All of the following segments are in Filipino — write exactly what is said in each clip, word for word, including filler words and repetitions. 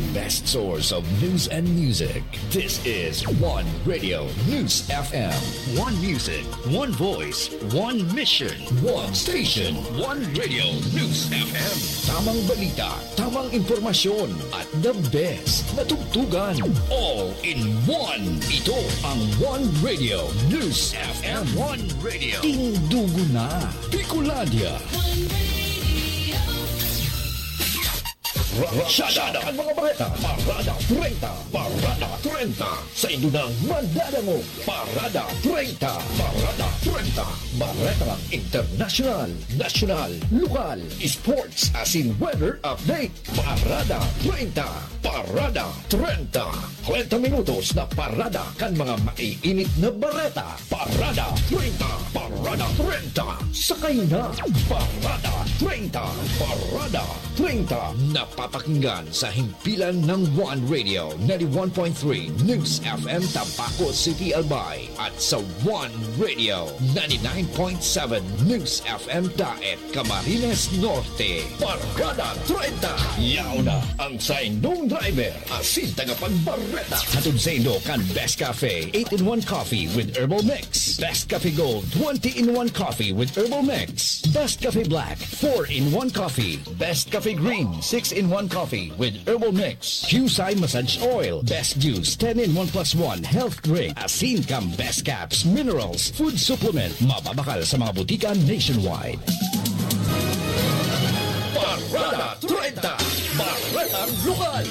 best source of news and music. This is One Radio News F M. One music, one voice, one mission, one station, one Radio News F M. Tamang balita, tamang impormasyon, at the best na tugtugan. All in one. Ito ang One Radio News F M. One Radio. Tindugo na. Picolandia. Rasyada ang mga bareta. Parada treinta. Parada treinta. Sa indunang mandadango. Parada treinta. Parada treinta. Bareta international, national, lokal, sports as in weather update. Parada treinta. Parada treinta. kwenta minutos na parada kan mga maiinit na bareta. Parada treinta. Parada treinta. Sakay na. Parada treinta. Parada treinta. Napapakinggan sa himpilan ng One Radio ninety-one point three News F M Tabaco City, Albay at sa One Radio ninety-nine point seven News F M Daet, Camarines Norte. Parada treinta. Yaw na ang sa inyong driver. Asin tagapagbareta. Hatod sa inyo kan Best Cafe eight in one coffee with herbal mix. Best Cafe Gold twenty in one coffee with herbal mix. Best Cafe Black four in one coffee. Best Cafe Green six in one coffee with herbal mix. Qsai Massage Oil. Best Juice ten in one plus one health drink. Asin Cam Best Caps Minerals Food Supplement. Mababakal sa mga butika nationwide. Parada treinta. Baretang lokal.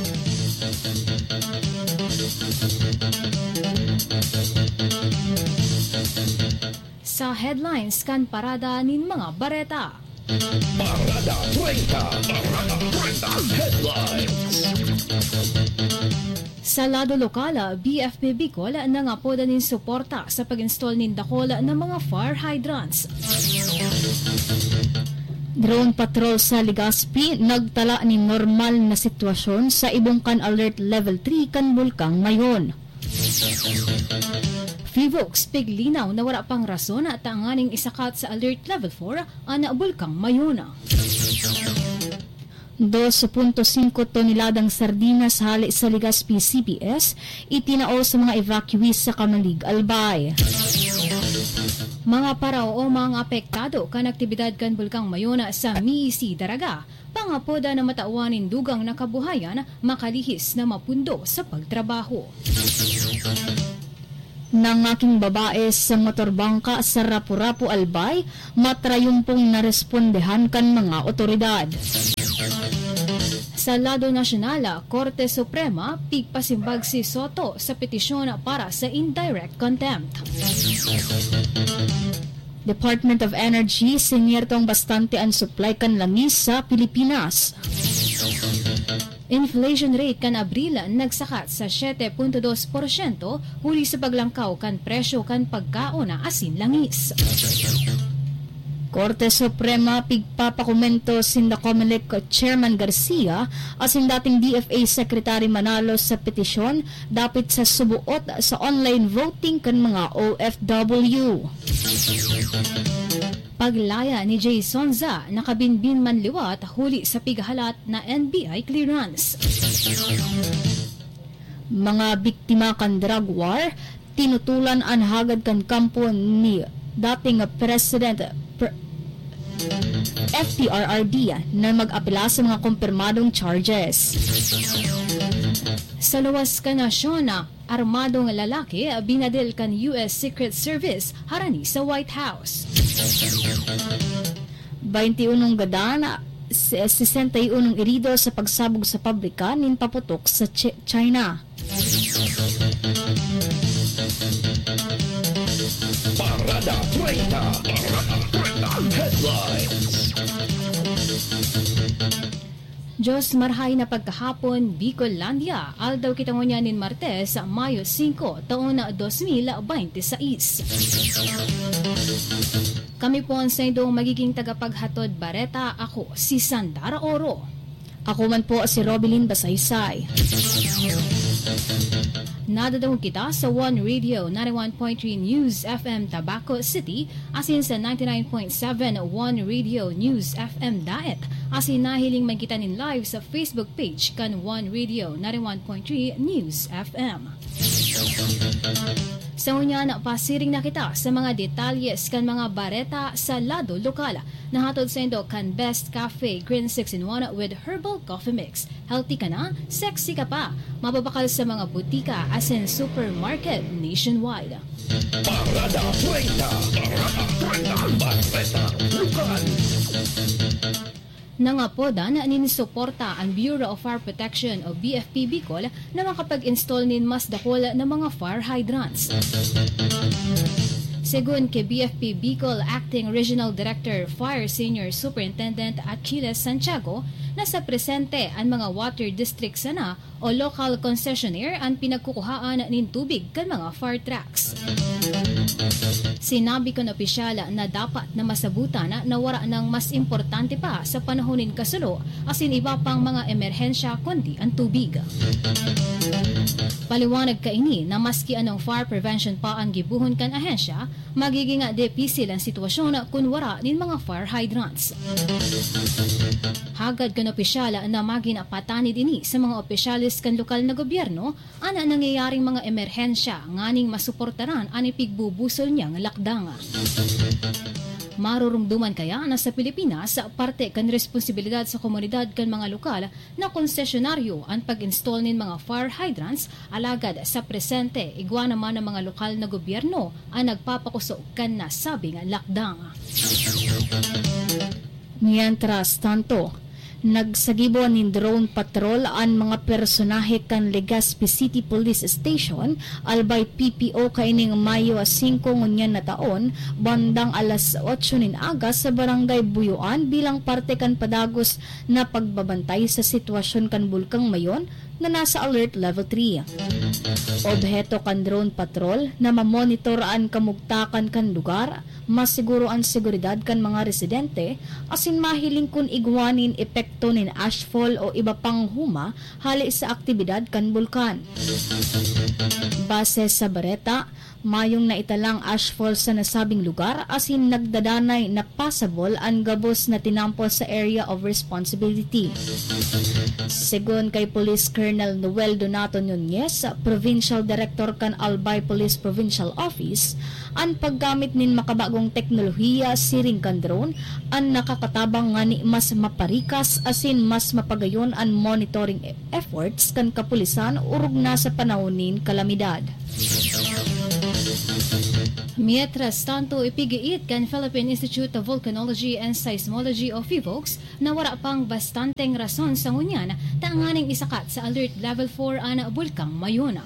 Sa headlines kan parada nin mga bareta. Parada treinta. Parada treinta. Headlines. Sa lado lokal, B F P Bicol nangapoda nin suporta sa pag-install nin dakol ng mga fire hydrants. Drone patrol sa Legazpi nagtala ni normal na sitwasyon sa Ibongkan Alert Level three kan Bulkang Mayon. Fivox piglinaw na wala pang rason at tanganing isakat sa Alert Level four ang Bulkang Mayon. two point five toneladang sardinas hali sa Legazpi C P S itinao sa mga evacuees sa Kamalig, Albay. Mga parao o mga apektado kan aktibidad kan Bulkang Mayon sa Miisi, Daraga, pangapoda na matauanin dugang nakabuhayan makalihis na mapundo sa pagtrabaho. Nang aking babae sa motorbangka sa Rapu-Rapu, Albay, matrayumpong narespondehan kan mga otoridad. Sa lado nasyonal, Korte Suprema pigpasimbag si Soto sa petisyon para sa indirect contempt. Department of Energy sinyertong bastante ang supply kan langis sa Pilipinas. Inflation rate kan Abril nagsakat sa seven point two percent huli sa paglangkaw kan presyo kan pagkaon na asin langis. Korte Suprema pigpapakomento sinda Comelec Chairman Garcia asin dating D F A Secretary Manalo sa petisyon dapit sa subuot sa online voting kan mga O F W. Paglaya ni Jay Sonza nakabinbin man liwat huli sa pighalat na N B I clearance. Mga biktima kan drug war tinutulan ang hagad kan kampo ni dating President Pre- F T R R D na mag-apela sa mga kumpirmadong charges. Sa luwas ka nasyon na armadong lalaki binadil kan U S Secret Service harani sa White House. twenty-one gadana, sixty-one irido sa pagsabog sa pabrika nin paputok sa Ch- China. Parada treinta. Parada treinta. Headlines. Diyos marhay na pagkahapon, Bicolandia, aldaw kitangonyanin Martes, Mayo five, taon na twenty twenty-six. Kami po ang sa indong magiging tagapaghatod bareta. Ako si Sandara Oro. Ako man po si Robilyn Basaysay. Nadadawag kita sa One Radio ninety-one point three News F M Tabaco City, asin sa ninety-nine point seven One Radio News F M Daet, Asin nahiling magkitanin live sa Facebook page kan One Radio ninety-one point three News F M. Sa unya na pasiring na kita sa mga detalyes kan mga bareta sa lado lokal. Nahatod sa indo kan Best Cafe Green six in one with herbal coffee mix. Healthy ka na, sexy ka pa. Mababakal sa mga butika as in supermarket nationwide. Parada treinta, Parada treinta, bareta lokal. Nangapoda na ninisuporta ang Bureau of Fire Protection o B F P Bicol na makapag-install nin mas dakol na mga fire hydrants. Segun kay B F P Bicol Acting Regional Director Fire Senior Superintendent Achilles Santiago, nasa presente ang mga water districts na o local concessionaire ang pinagkukuhaan nin tubig kan mga fire trucks. Sinabi ko na opisyal na dapat na masabutan na nawara ng mas importante pa sa panahonin kasulo asin iba pang mga emerhensya kundi ang tubig. Paliwanag kaini na maski anong fire prevention pa ang gibuhon kan ahensya, magiging depisil ang sitwasyon kung wara nin mga fire hydrants. Hagad kan opisyal na maginapatani dini sa mga opisyalis kan lokal na gobyerno ana nangyayaring mga emerhensya nganing masuportaran ani pigbubusol niyang lakdanga. Marurumduman kaya na sa Pilipinas parte kan responsibilidad sa komunidad kan mga lokal na konsesyonaryo ang pag-install nin mga fire hydrants alagad sa presente igwa naman ng mga lokal na gobyerno ang nagpapakuso kan nasabing lakdanga. Mientras tanto, nagsagibo nin drone patrol ang mga personahe kan Legazpi City Police Station albay P P O kaining Mayo singko ngunyan na taon bandang alas otso nin aga sa barangay Buyuan bilang parte kan padagos na pagbabantay sa sitwasyon kan bulkang Mayon na nasa alert level three. Obheto kan drone patrol na mamonitor ang kamugtakan kan lugar, masiguro ang seguridad kan mga residente, asin mahiling kun igwanin epekto nin ashfall o iba pang huma hali sa aktibidad kan bulkan. Base sa bareta, mayong naitalang ashfall sa nasabing lugar asin nagdadanay na passable ang gabos na tinampo sa area of responsibility. Segun kay Police Colonel Noel Donato Nunez, Provincial Director kan Albay Police Provincial Office, ang paggamit nin makabagong teknolohiya siring kan drone ang nakakatabang nga ni mas maparikas asin mas mapagayon ang monitoring efforts kan kapulisan urog na sa panahon nin kalamidad. Mientras tanto, ipigiit kan Philippine Institute of Volcanology and Seismology o PHIVOLCS na wala pang bastanteng rason sa ngunyan tanganing isakat sa Alert Level four ang bulkang Mayona.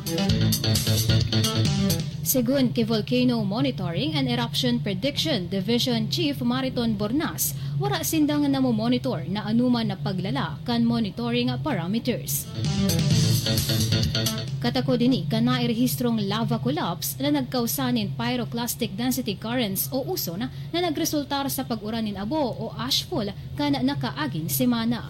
Segun kay Volcano Monitoring and Eruption Prediction Division Chief Mariton Bornas, wala sindang namomonitor na anuman na paglala kan monitoring parameters. Katako dini ka nairehistrong lava collapse na nagkausanin pyroclastic density currents o uso na, na nagresultar sa pag-uranin abo o ashfall kana nakaaging semana.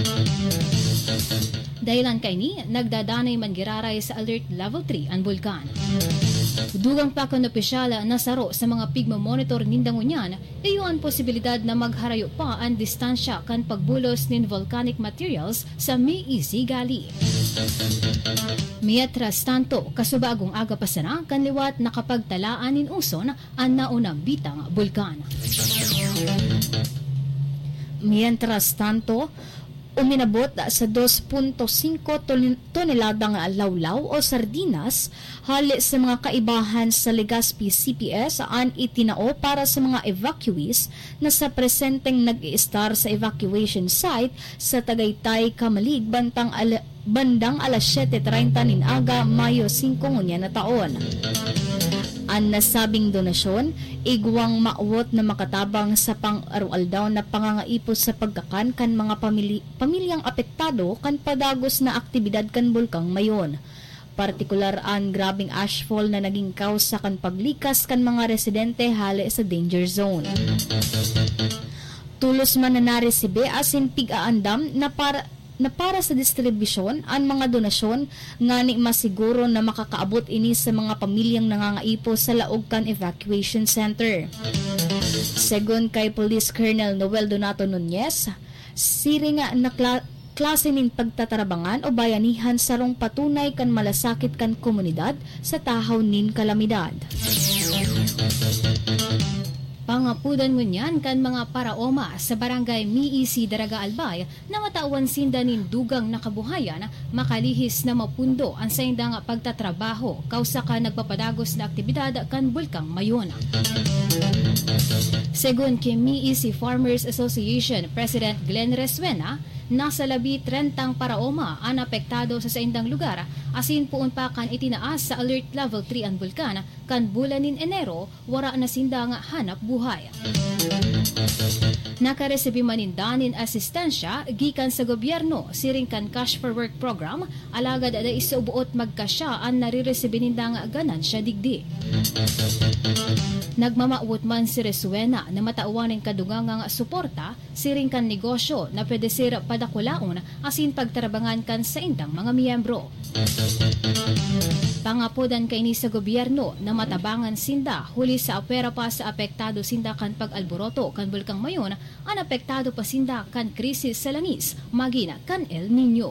Dahilan kay ni, nagdadanay man giraray sa Alert Level three ang bulkan. Dugang pa kan opisyala na saro sa mga pigmamonitor nindangunyan, iyo ang posibilidad na magharayo pa ang distansya kan pagbulos nin volcanic materials sa may easy gali. Mientras tanto, kasubagong aga pa sana kan liwat nakapagtalaan nin uson ang naunang bitang bulkan. Mientras tanto, uminabot sa two point five toneladang lawlaw o sardinas hali sa mga kaibahan sa Legazpi C P S ang itinao para sa mga evacuees na sa presenteng nag-i-star sa evacuation site sa Tagaytay, Kamalig, bantang ala, bandang alas siyete treinta nin aga, Mayo singko ngunya na taon. Ang nasabing donasyon, igwang maawot na makatabang sa pang-arual daw na pangangaipos sa pagkakan kan mga pamili- pamilyang apektado kan padagos na aktibidad kan bulkang Mayon. Partikular ang grabing ashfall na naging kausa kan paglikas kan mga residente hali sa danger zone. Tulos man na naresibe asin pig-aandam na para na para sa distribusyon ang mga donasyon ngani masiguro na makakaabot ini sa mga pamilyang nangangaipo sa Laogkan Evacuation Center. Segun kay Police Colonel Noel Donato Nunez, Siri nga nakla klase nin pagtatarabangan o bayanihan sarong patunay kan malasakit kan komunidad sa tahaw nin kalamidad. Pangapudan mo niyan kan mga paraoma sa barangay Miisi, Daraga Albay na matawan sinda nin dugang nakabuhayan makalihis na mapundo ang sa indang pagtatrabaho kausa ka nagpapadagos na aktibidad kan Bulkang Mayon. Segun kay Miisi Farmers Association President Glenn Resuena, nasa labi trentang paraoma ang apektado sa saindang lugar asin puon pa kan itinaas sa Alert Level three ang bulkan kan bulan nin Enero wara na sinda nga hanap buhay. Nakaresebi manindanin asistensya gikan sa gobyerno siring kan Cash for Work program alagad ada isubuot magkasya ang nariresebi ninda nga ganansya digdi. Nagmamaawot man si Resuena na matauwanin kadugangang suporta siring kan negosyo na pwede sira padakulaon asin pagtarabangan kan sa indang mga miyembro. Pangapodan kay ni sa gobyerno na matabangan sinda huli sa apera pa sa apektado sinda kan pag-alboroto kan Bulkang Mayon ang apektado pa sinda kan krisis sa langis magina kan El Nino.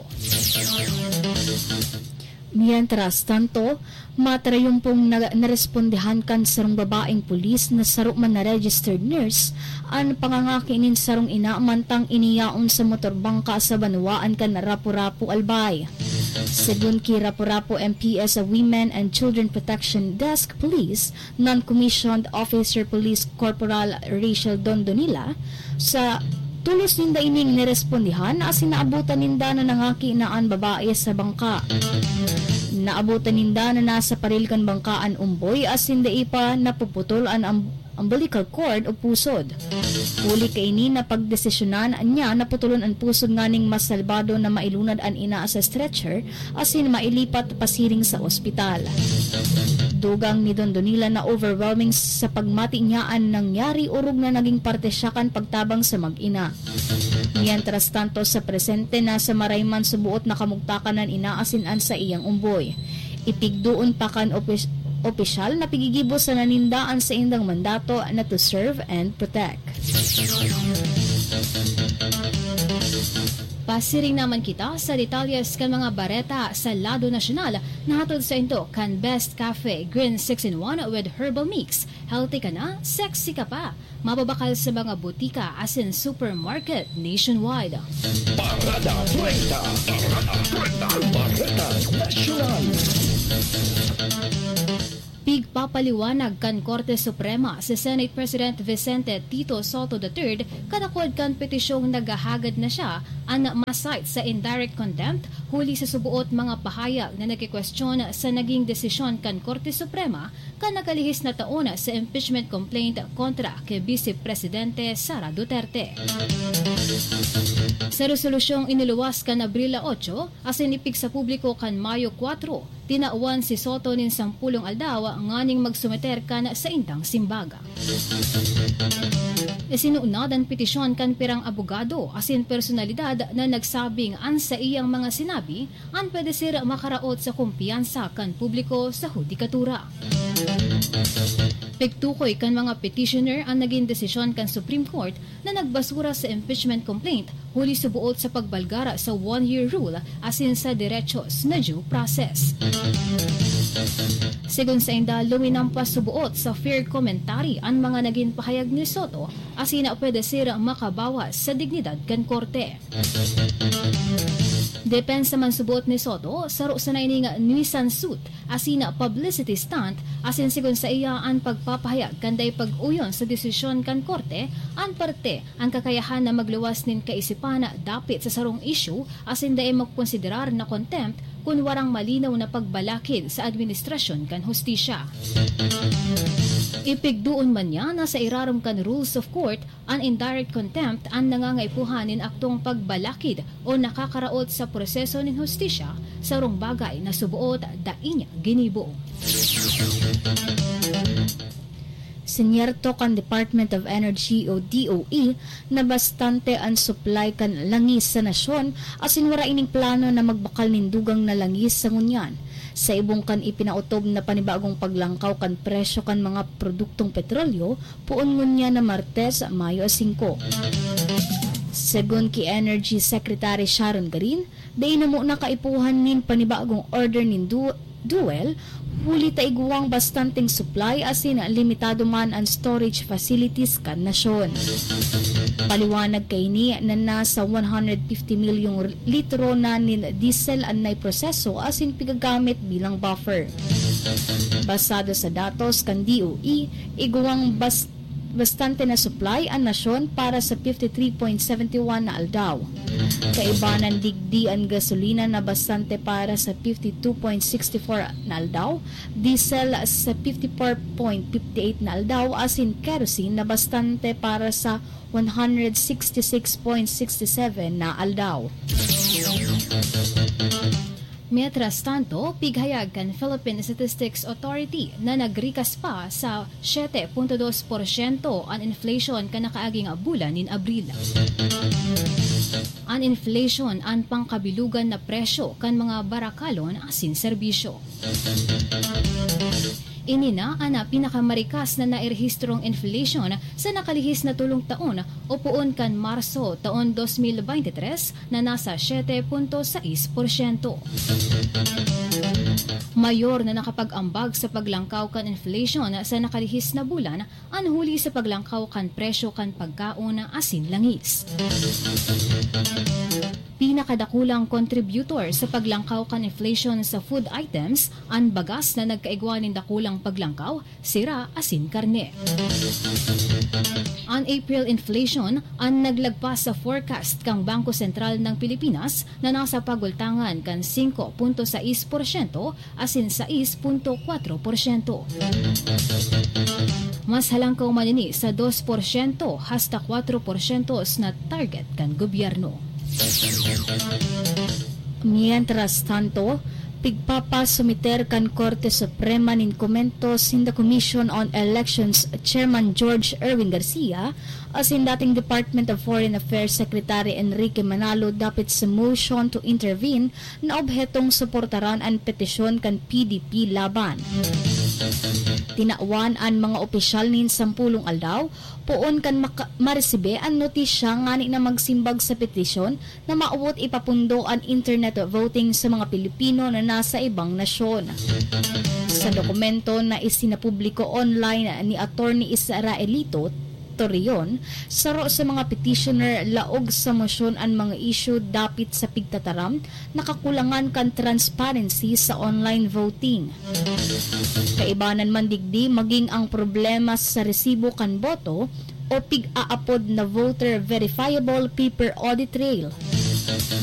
Mientras tanto, matarayong pong na narespondehan kan sarong babaeng pulis na saro man na registered nurse ang pangangakinin sarong ina mantang iniyaon sa motorbangka sa Banwaan kan Rapu-Rapu Albay. Segun ki Rapu-Rapu M P S Women and Children Protection Desk Police, Non-Commissioned Officer Police Corporal Rachel Dondonila, sa tulos ninda ining nirespondihan asin naabutan ninda na nangaki naan babae sa bangka. Naabutan ninda na nasa paril kan bangkaan umboy asin dai pa napuputol ang umbilical cord o pusod. Huli kay ini na pagdesisyonan niya naputulon ang pusod nganing mas salbado na mailunad an ina sa stretcher asin mailipat pasiring sa ospital. Dugang ni Dondonila na overwhelming sa pagmati niyaan nangyari urog na naging parte siya kan pagtabang sa mag-ina. Mientras tanto sa presente na sa marayman subuot na kamugtakan ng inaasinan sa iyang umboy. Ipigdoon pa kan opis opisyal na pigigibo sa nanindaan sa indang mandato na to serve and protect. Pasiring naman kita sa detalyes kan mga bareta sa lado nasyonal na hatod sa into kan Best Cafe Green six in one with herbal mix. Healthy ka na, sexy ka pa. Mababakal sa mga butika as in supermarket nationwide. Parada treinta, Parada treinta, Bareta Nacional. Pigpapaliwanag kan Korte Suprema si Senate President Vicente Tito Soto the third kanakud kan petisyong nagahagad na siya ang masite sa indirect contempt huli sa subuot mga pahayag na nagkikwestiyon sa naging desisyon kan Korte Suprema kan nakalihis na taon sa impeachment complaint kontra kay Vice Presidente Sara Duterte. Sa resolusyong iniluwas kan Abril eight, asin ipig sa publiko kan Mayo four, tinauan si Soto nin sampulong aldaw nganing magsumeter kan sa indang simbaga. Isinuunad ang petisyon kan pirang abogado asin personalidad na nagsabing an sa iyang mga sinabi an pwede sira makaraot sa kumpiyansa kan publiko sa hudikatura. Pigtukoy kan mga petitioner ang naging desisyon kan Supreme Court na nagbasura sa impeachment complaint huli subuot sa pagbalgara sa one-year rule asin sa derechos na due process. Sigun sa inda, luminampas subuot sa fair commentary ang mga naging pahayag ni Soto asin na pwede sira makabawas sa dignidad kan korte. Depensa man subuot ni Soto, saro sa naining nuisance suit asin na publicity stunt asin sigun sa iya ang pagpapahayag kanday pag-uyon sa desisyon kan korte ang parte ang kakayahan na magluwas nin kaisipan dapit sa sarong issue asin daay magkonsiderar na contempt kung warang malinaw na pagbalakid sa administrasyon kan hustisya. Ipigduon man niya na sa irarom kan rules of court ang indirect contempt ang nangangaipuhanin aktong pagbalakid o nakakaraot sa proseso nin hustisya sa rong bagay na subuot dainya ginibo. Sinyerto kan Department of Energy o D O E na bastante ang supply kan langis sa nasyon asin wara ining plano na magbakal nindugang na langis sa ngunyan. Sa ibong kan ipinautob na panibagong paglangkaw kan presyo kan mga produktong petrolyo puon ngunya na Martes, Mayo five. Segun ki Energy Secretary Sharon Garin, day na mo nakaipuhan nin panibagong order nin du- duel, huli taiguang bastanteng supply asin limitado man ang storage facilities kan nasyon. Paliwanag kay ni na nasa one hundred fifty milyong litro na nin diesel ang nay proseso asin pigagamit bilang buffer. Basado sa datos kan D O E, iguang bas bastante na supply ang nasyon para sa fifty-three point seven one na aldaw. Kaibanan digdi ang gasolina na bastante para sa fifty-two point six four na aldaw, diesel sa fifty-four point five eight na aldaw, asin kerosene na bastante para sa one hundred sixty-six point six seven na aldaw. Mientras tanto, pighayag kan Philippine Statistics Authority na nagrikas pa sa seven point two porsyento ang inflation kan nakaaging bulan in Abril. Ang inflation ang pangkabilugan na presyo kan mga barakalon asin serbisyo. Inina ana pinakamarikas na nairehistrong inflation sa nakalihis na tulong taon o puon kan Marso taon twenty twenty-three na nasa seven point six porsyento. Mayor na nakapag-ambag sa paglangkaw kan inflation sa nakalihis na bulan ang huli sa paglangkaw kan presyo kan pagkaon asin langis. Pinakadakulang contributor sa paglangkaw kan inflation sa food items ang bagas na nagkaigwanin dakulang paglangkaw, sira asin karne. Ang April inflation ang naglagpas sa forecast kang Bangko Sentral ng Pilipinas na nasa pagultangan kan five point six porsyento asin six point four porsyento. Mas halangkaw manini sa two porsyento hasta four porsyento na target kan gobyerno. Mientras tanto, pigpapasumiter kan Korte Suprema nin komento sin the Commission on Elections Chairman George Erwin Garcia asin dating Department of Foreign Affairs Secretary Enrique Manalo dapit sa motion to intervene na obhetong suportaran ang petisyon kan P D P laban. Tinauan ang mga opisyal nin sampulong aldaw, poon kan maka- maresibe ang notisya ngani na magsimbag sa petisyon na mauwot ipapundo ang internet voting sa mga Pilipino na nasa ibang nasyon. Sa dokumento na isinapubliko online ni Attorney Israelito Torion, saro sa mga petitioner laog sa mosyon ang mga issue dapit sa pigtataram nakakulangan kan transparency sa online voting. Kaibanan man digdi maging ang problema sa resibo kan boto o pig-aapod na voter verifiable paper audit trail.